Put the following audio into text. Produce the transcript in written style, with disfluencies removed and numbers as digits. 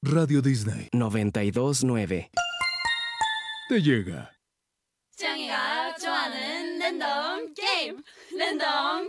Radio Disney 92.9 te llega. 짱이가 좋아하는 랜덤 게임. 랜덤